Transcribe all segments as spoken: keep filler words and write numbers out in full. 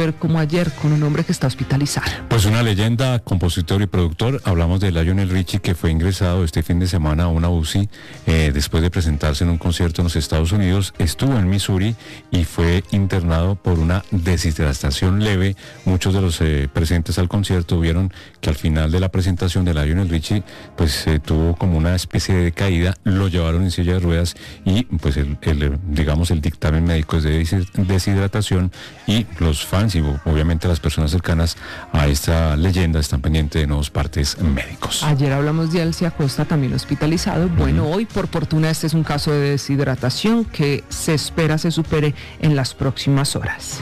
ver como ayer con un hombre que está hospitalizado. Pues una leyenda, compositor y productor. Hablamos de Lionel Richie, que fue ingresado este fin de semana a una U C I eh, después de presentarse en un concierto en los Estados Unidos. Estuvo en Missouri y fue internado por una deshidratación leve. Muchos de los eh, presentes al concierto vieron que al final de la presentación de Lionel Richie pues eh, tuvo como una especie de caída, lo llevaron en silla de ruedas y pues el, el digamos el dictamen médico es de deshidratación, y los fans y obviamente las personas cercanas a esta leyenda están pendientes de nuevos partes médicos. Ayer hablamos de Alcia Costa, también hospitalizado. Bueno, uh-huh. Hoy por fortuna este es un caso de deshidratación que se espera se supere en las próximas horas.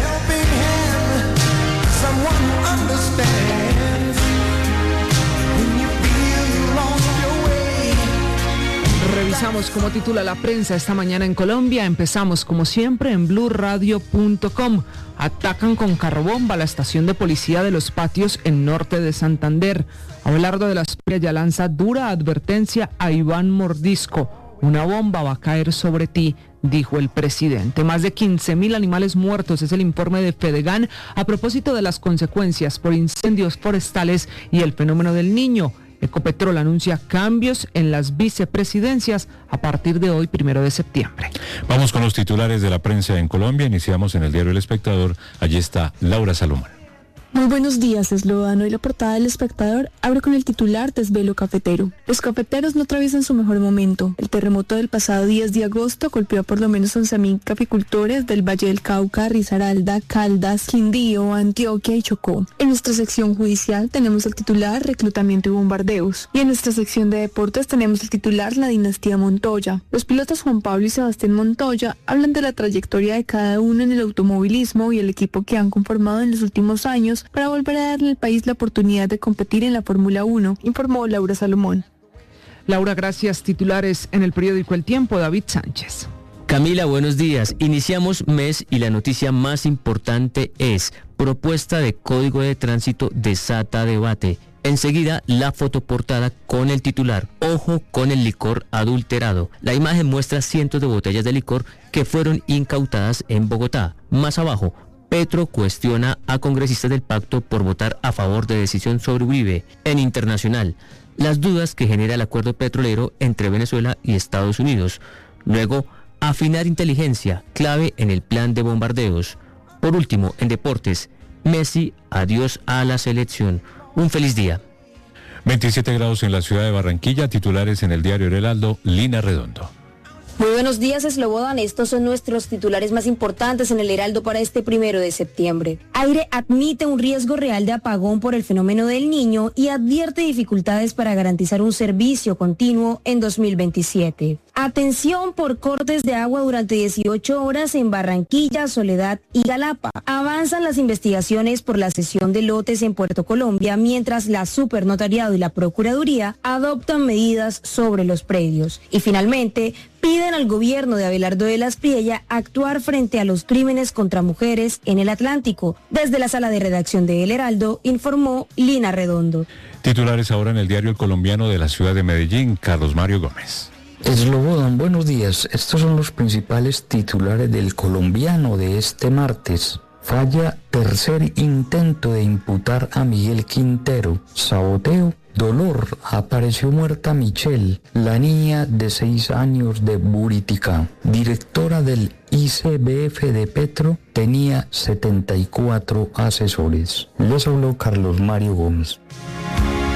Revisamos cómo titula la prensa esta mañana en Colombia. Empezamos como siempre en blue radio punto com. Atacan con carrobomba la estación de policía de Los Patios en norte de Santander. Abelardo de la Espriella ya lanza dura advertencia a Iván Mordisco. Una bomba va a caer sobre ti, dijo el presidente. Más de quince mil animales muertos es el informe de Fedegan a propósito de las consecuencias por incendios forestales y el fenómeno del Niño. Ecopetrol anuncia cambios en las vicepresidencias a partir de hoy, primero de septiembre. Vamos con los titulares de la prensa en Colombia. Iniciamos en el diario El Espectador. Allí está Laura Salomón. Muy buenos días, Eslovano. Y la portada del Espectador abre con el titular Desvelo cafetero. Los cafeteros no atraviesan su mejor momento. El terremoto del pasado diez de agosto golpeó a por lo menos once mil caficultores del Valle del Cauca, Risaralda, Caldas, Quindío, Antioquia y Chocó. En nuestra sección judicial tenemos el titular Reclutamiento y bombardeos. Y en nuestra sección de deportes tenemos el titular La dinastía Montoya. Los pilotos Juan Pablo y Sebastián Montoya hablan de la trayectoria de cada uno en el automovilismo y el equipo que han conformado en los últimos años para volver a darle al país la oportunidad de competir en la Fórmula uno, informó Laura Salomón. Laura, gracias. Titulares en el periódico El Tiempo, David Sánchez. Camila, buenos días. Iniciamos mes y la noticia más importante es: propuesta de Código de Tránsito desata debate. Enseguida, la fotoportada con el titular: ojo con el licor adulterado. La imagen muestra cientos de botellas de licor que fueron incautadas en Bogotá. Más abajo, Petro cuestiona a congresistas del pacto por votar a favor de decisión sobre Uribe. En internacional, las dudas que genera el acuerdo petrolero entre Venezuela y Estados Unidos. Luego, afinar inteligencia, clave en el plan de bombardeos. Por último, en deportes, Messi, adiós a la selección. Un feliz día. veintisiete grados en la ciudad de Barranquilla. Titulares en el diario El Heraldo, Lina Redondo. Muy buenos días, Slobodan. Estos son nuestros titulares más importantes en el Heraldo para este primero de septiembre. Aire admite un riesgo real de apagón por el fenómeno del Niño y advierte dificultades para garantizar un servicio continuo en dos mil veintisiete. Atención por cortes de agua durante dieciocho horas en Barranquilla, Soledad y Galapa. Avanzan las investigaciones por la cesión de lotes en Puerto Colombia, mientras la Supernotariado y la Procuraduría adoptan medidas sobre los predios. Y finalmente, piden al gobierno de Abelardo de la Espriella actuar frente a los crímenes contra mujeres en el Atlántico. Desde la sala de redacción de El Heraldo, informó Lina Redondo. Titulares ahora en el diario El Colombiano de la ciudad de Medellín, Carlos Mario Gómez. Slobodan, buenos días. Estos son los principales titulares del Colombiano de este martes. Falla tercer intento de imputar a Miguel Quintero. Saboteo. Dolor. Apareció muerta Michelle, la niña de seis años de Buritica. Directora del I C B F de Petro, tenía setenta y cuatro asesores. Les habló Carlos Mario Gómez.